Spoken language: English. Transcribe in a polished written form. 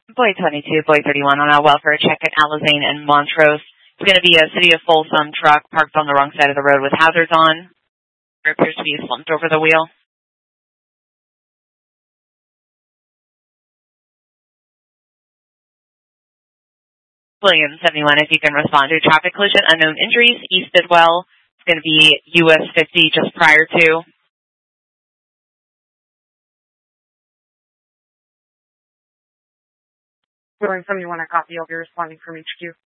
Boy 22, Boy 31 on a welfare check at Alizane and Montrose. It's going to be a City of Folsom truck parked on the wrong side of the road with hazards on. There appears to be slumped over the wheel. William 71, if you can respond to traffic collision, unknown injuries, East Bidwell. It's going to be US 50 just prior to. William 71, a copy. You'll be responding from HQ.